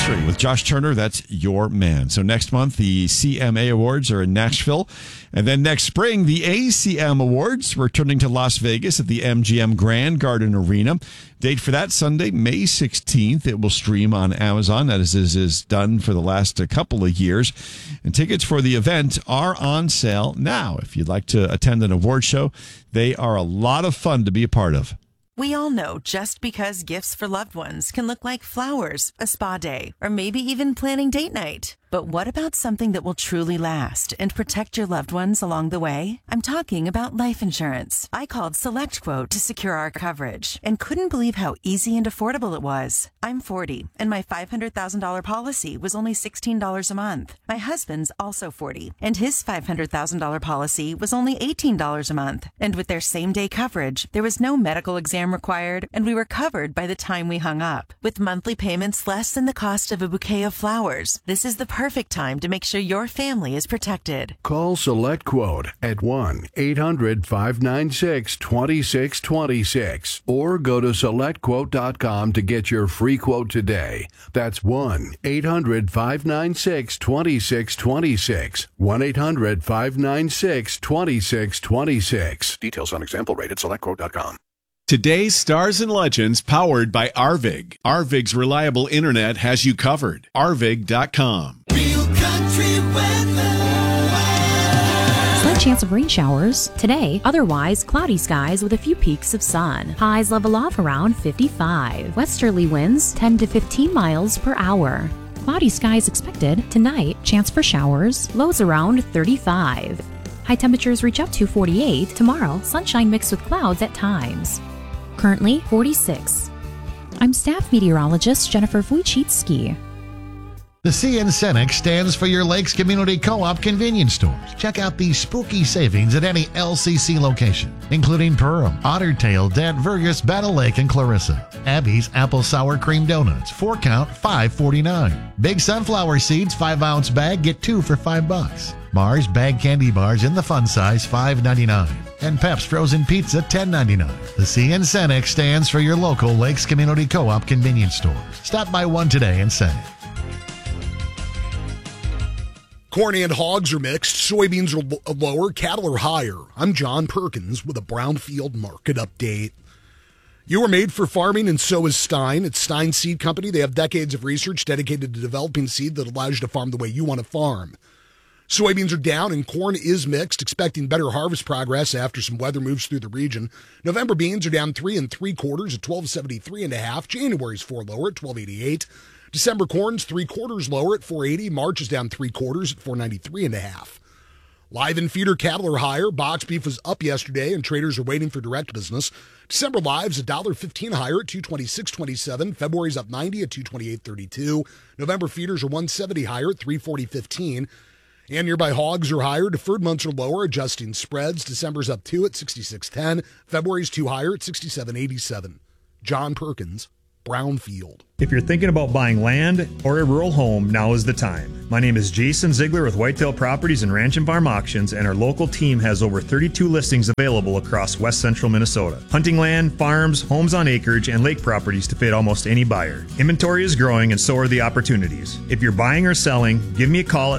Country with Josh Turner. That's your man. So next month, the CMA Awards are in Nashville. And then next spring, the ACM Awards returning to Las Vegas at the MGM Grand Garden Arena. Date for that Sunday, May 16th. It will stream on Amazon. That is done for the last couple of years. And tickets for the event are on sale now. If you'd like to attend an award show, they are a lot of fun to be a part of. We all know just because gifts for loved ones can look like flowers, a spa day, or maybe even planning date night. But what about something that will truly last and protect your loved ones along the way? I'm talking about life insurance. I called SelectQuote to secure our coverage and couldn't believe how easy and affordable it was. I'm 40, and my $500,000 policy was only $16 a month. My husband's also 40, and his $500,000 policy was only $18 a month. And with their same-day coverage, there was no medical exam required, and we were covered by the time we hung up. With monthly payments less than the cost of a bouquet of flowers, this is the perfect time to make sure your family is protected. Call SelectQuote at 1-800-596-2626 or go to SelectQuote.com to get your free quote today. That's 1-800-596-2626. 1-800-596-2626. Details on example rate at SelectQuote.com. Today's Stars and Legends powered by Arvig. Arvig's reliable internet has you covered. Arvig.com. Real country weather. Slight chance of rain showers today, otherwise cloudy skies with a few peaks of sun. Highs level off around 55. Westerly winds 10 to 15 miles per hour. Cloudy skies expected tonight, chance for showers, lows around 35. High temperatures reach up to 48. Tomorrow, sunshine mixed with clouds at times. Currently 46. I'm staff meteorologist Jennifer Wojcicki. The CN Cenex stands for your Lakes Community Co-op convenience stores. Check out these spooky savings at any LCC location, including Perham, Ottertail, Dent, Vergus, Battle Lake, and Clarissa. Abby's Apple Sour Cream Donuts, 4-count, $5.49. Big Sunflower Seeds, 5-ounce bag, get 2 for $5. Mars bag candy bars in the fun size, $5.99. And Pep's Frozen Pizza, $10.99. The CN Cenex stands for your local Lakes Community Co-op convenience stores. Stop by one today and save. Corn and hogs are mixed. Soybeans are lower. Cattle are higher. I'm John Perkins with a Brownfield market update. You are made for farming, and so is Stein. It's Stein Seed Company. They have decades of research dedicated to developing seed that allows you to farm the way you want to farm. Soybeans are down, and corn is mixed, expecting better harvest progress after some weather moves through the region. November beans are down 3 3/4 at $12.73.5. January's 4 lower at $12.88. December corn's 3/4 lower at $4.80. March is down 3/4 at $4.93.5. Live and feeder cattle are higher. Box beef was up yesterday, and traders are waiting for direct business. December live's $1.15 higher at $226.27. February's up 90 at $228.32. November feeders are $1.70 higher at $340.15. And nearby hogs are higher. Deferred months are lower, adjusting spreads. December's up 2 at $66.10. February's 2 higher at $67.87. John Perkins, Brownfield. If you're thinking about buying land or a rural home, now is the time. My name is Jason Ziegler with Whitetail Properties and Ranch and Farm Auctions, and our local team has over 32 listings available across west central Minnesota. Hunting land, farms, homes on acreage, and lake properties to fit almost any buyer. Inventory is growing, and so are the opportunities. If you're buying or selling, give me a call at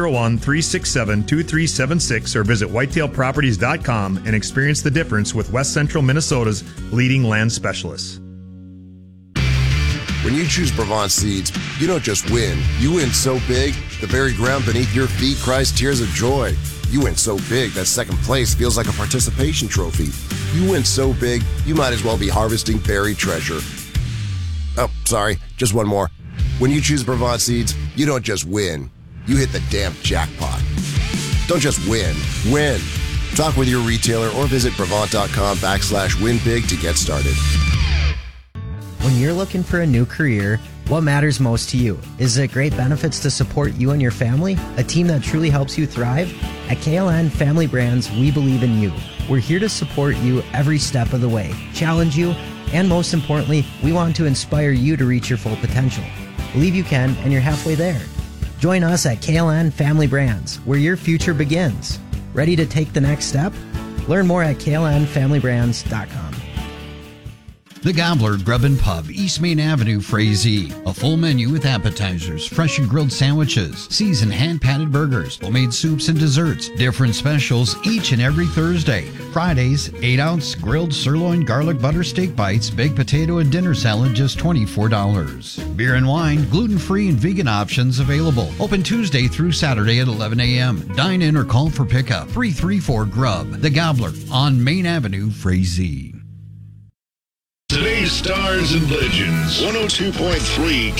701-367-2376 or visit whitetailproperties.com and experience the difference with west central Minnesota's leading land specialists. When you choose Brevant Seeds, you don't just win. You win so big, the very ground beneath your feet cries tears of joy. You win so big that second place feels like a participation trophy. You win so big, you might as well be harvesting buried treasure. Oh, sorry, just one more. When you choose Brevant Seeds, you don't just win. You hit the damn jackpot. Don't just win. Win. Talk with your retailer or visit Brevant.com/winbig to get started. When you're looking for a new career, what matters most to you? Is it great benefits to support you and your family? A team that truly helps you thrive? At KLN Family Brands, we believe in you. We're here to support you every step of the way, challenge you, and most importantly, we want to inspire you to reach your full potential. Believe you can, and you're halfway there. Join us at KLN Family Brands, where your future begins. Ready to take the next step? Learn more at klnfamilybrands.com. The Gobbler Grub and Pub, East Main Avenue, Frazee. A full menu with appetizers, fresh and grilled sandwiches, seasoned hand-patted burgers, homemade soups and desserts. Different specials each and every Thursday. Fridays, 8-ounce grilled sirloin garlic butter steak bites, baked potato and dinner salad, just $24. Beer and wine, gluten-free and vegan options available. Open Tuesday through Saturday at 11 a.m. Dine in or call for pickup. 334-GRUB. The Gobbler on Main Avenue, Frazee. Today's Stars and Legends, 102.3